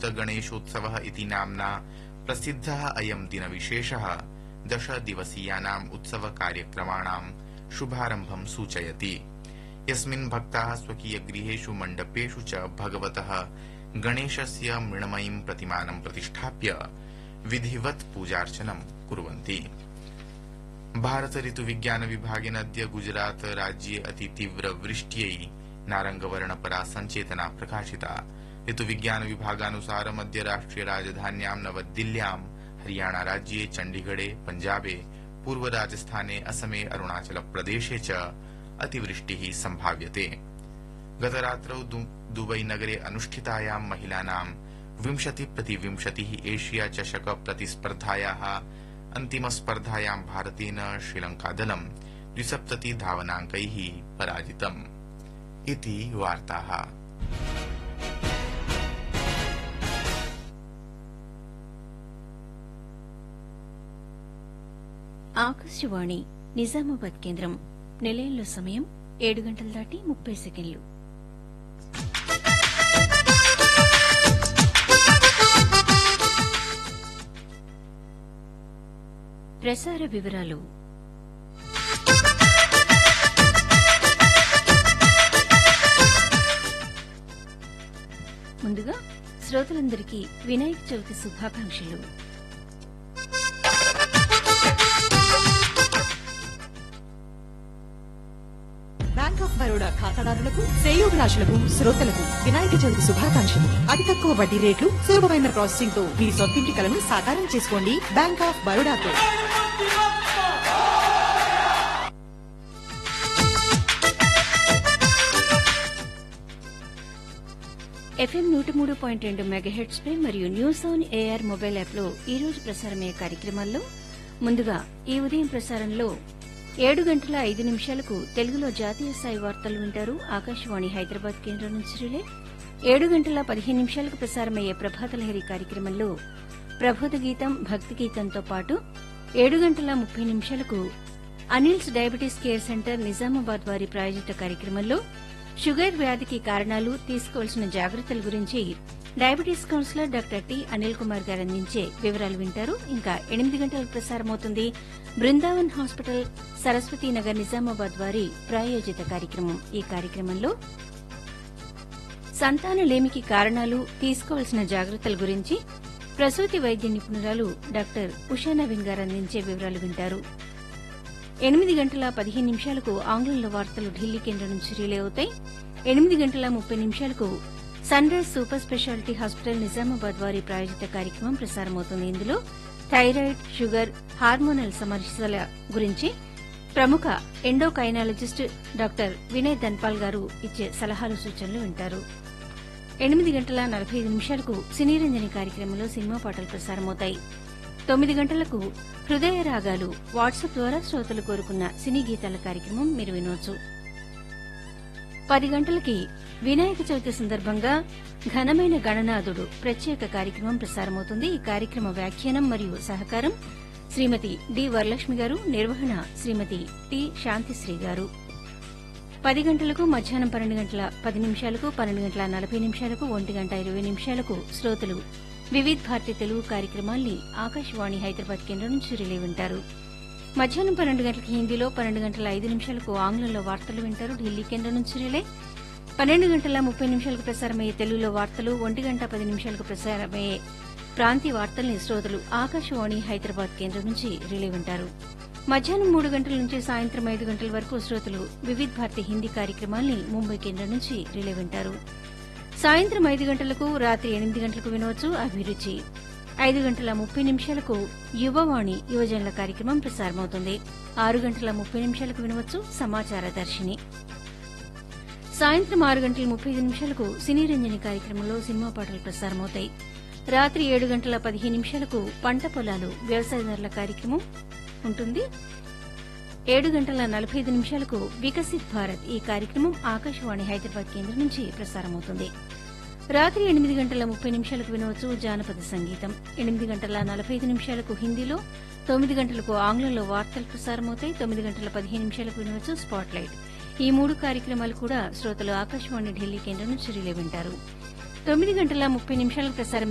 भूतगणेशोत्सवः इति नाम्ना प्रसिद्धः अयं दिनविशेषः 10 दिवसीयानाम् उत्सवकार्यक्रमाणाम् शुभारम्भं सूचयति, यस्मिन् भक्ताः स्वकीयगृहेषु मण्डपेषु च भगवतः गणेशस्य मृण्मयीं प्रतिमानं प्रतिष्ठाप्य विधिवत् पूजार्चनं कुर्वन्ति। भारत ऋतुविज्ञान विभागेन अद्य गुजरात राज्ये अतितीव्र वृष्ट्यै नारंगवर्णपरा संचेतना प्रकाशिता। ऋतुविज्ञान विभागानुसारम् अद्य राष्ट्रिय राजधान्यां नवदिल्ल्यां, हरियाणा राज्ये चण्डीगढे, पञ्जाबे, पूर्व राजस्थाने, असमे, अरुणाचल प्रदेशे च अतिवृष्टिः सम्भाव्यते। गतरात्रौ दुबई नगरे अनुष्ठितायां महिलानां 20x20 एशिया चषक प्रतिस्पर्धायाः अन्तिमस्पर्धायां भारतेन श्रीलंकादलं 270 धावनाङ्कैः पराजितम्। इति वार्ताः। ఆకాశవాణి నిజామాబాద్ కేంద్రం. నిలయంలో సమయం 7:30 ప్రసార వివరాలు. ముందుగా శ్రోతలందరికీ వినాయక చవితి శుభాకాంక్షలు. బ్యాంక్ ఆఫ్ బరోడా ఖాతాదారులకు, శ్రేయోభిలాషులకు, శ్రోతలకు వినాయక చవితి శుభాకాంక్షలు. అతి తక్కువ వడ్డీ రేట్లు, సులభమైన ప్రాసెసింగ్ తో మీ సొంతింటి కలను సాకారం చేసుకోండి బ్యాంక్ ఆఫ్ బరోడాతో. ఎఫ్ఎం 103.2 మెగాహెర్ట్జ్ పై మరియు news on AR mobile app లో ఈ రోజు ప్రసారమయ్యే కార్యక్రమాల్లో ముందుగా ఈ ఉదయం ప్రసారంలో 7:05 తెలుగులో జాతీయ స్థాయి వార్తలు వింటారు. ఆకాశవాణి హైదరాబాద్ కేంద్రం నుంచి రిలే. 7:15 ప్రసారమయ్యే ప్రభాత లహరి కార్యక్రమంలో ప్రబోధ గీతం, భక్తి గీతంతో పాటు 7:30 Anil's diabetes care centre Nizamabad వారి ప్రాయోజిత కార్యక్రమంలో షుగర్ వ్యాధికి కారణాలు, తీసుకోవాల్సిన జాగ్రత్తల గురించి diabetes councillor doctor T Anil Kumar గారు అందించే వివరాలు వింటారు. ఇంకా 8 గంటలకు ప్రసారమవుతుంది బృందావన్ హాస్పిటల్, సరస్వతీ నగర్, నిజామాబాద్ వారి ప్రాయోజిత కార్యక్రమం. ఈ కార్యక్రమంలో సంతానలేమికి కారణాలు, తీసుకోవాల్సిన జాగ్రత్తల గురించి ప్రసూతి వైద్య నిపుణురాలు డాక్టర్ ఉషా నవీన్ గారు అందించే వివరాలు వింటారు. 8:15 ఆంగ్లంలో వార్తలు ఢిల్లీ కేంద్రం నుంచి రిలే అవుతాయి. 8:30 sun rise super speciality hospital Nizamabad వారి ప్రాయోజిత కార్యక్రమం ప్రసారమవుతుంది. ఇందులో థైరాయిడ్, షుగర్, హార్మోనల్ సమస్యల గురించి ప్రముఖ ఎండోకైనాలజిస్ట్ డాక్టర్ వినయ్ ధన్పాల్ గారు ఇచ్చే సలహాలు, సూచనలు వింటారు. 8:45 సినీ రంజని కార్యక్రమంలో సినిమా పాటలు ప్రసారమవుతాయి. 9 గంటలకు హృదయ రాగాలు, వాట్సాప్ ద్వారా శ్రోతలు కోరుకున్న సినీ గీతాల కార్యక్రమం మీరు వినవచ్చు. 10 గంటలకి వినాయక చవితి సందర్భంగా ఘనమైన గణనాథుడు ప్రత్యేక కార్యక్రమం ప్రసారమవుతుంది. ఈ కార్యక్రమ వ్యాఖ్యానం మరియు సహకారం శ్రీమతి డి వరలక్ష్మి గారు, నిర్వహణ శ్రీమతి టి శాంతిశ్రీ గారు. 10 గంటలకు, మధ్యాహ్నం 12:10, 12:40, 1:20 శ్రోతలు వివిధ్ భారతి తెలుగు కార్యక్రమాల్ని ఆకాశవాణి హైదరాబాద్ కేంద్రం నుంచి రిలే వింటారు. మధ్యాహ్నం 12 గంటలకు హిందీలో, 12:05 ఆంగ్లంలో వార్తలు వింటారు ఢిల్లీ కేంద్రం నుంచి రిలే. 12:30 ప్రసారమయ్యే తెలుగులో వార్తలు, 1:10 ప్రసారమయ్యే ప్రాంతీయ వార్తల్ని శ్రోతలు ఆకాశవాణి హైదరాబాద్ కేంద్రం నుంచి రిలే వింటారు. మధ్యాహ్నం 3 గంటల నుంచి సాయంత్రం 5 గంటల వరకు శ్రోతలు వివిధ్ భారతి హిందీ కార్యక్రమాల్ని ముంబై కేంద్రం నుంచి రిలే వింటారు. సాయంత్రం 5 గంటలకు, రాత్రి 8 గంటలకు వినవచ్చు అభిరుచి. 5:30 యువవాణి యువజనుల కార్యక్రమం ప్రసారమవుతుంది. 6:30 వినవచ్చు సమాచార దర్శిని. సాయంత్రం 6:35 సినీ రంజని కార్యక్రమంలో సినిమా పాటలు ప్రసారమవుతాయి. రాత్రి 7:15 పంట పొలాలు, వ్యవసాయదారుల కార్యక్రమం ఉంటుంది. 7:45 వికసిత్ భారత్, ఈ కార్యక్రమం ఆకాశవాణి హైదరాబాద్ కేంద్రం నుంచి ప్రసారమవుతుంది. రాత్రి 8:30 వినవచ్చు జానపద సంగీతం. 8:45 హిందీలో, 9 గంటలకు ఆంగ్లంలో వార్తలు ప్రసారమవుతాయి. 9:15 వినవచ్చు స్పాట్ లైట్. ఈ 3 కార్యక్రమాలు కూడా శ్రోతలు ఆకాశవాణి ఢిల్లీ కేంద్రం నుంచి రిలే వింటారు. 9:30 ప్రసారం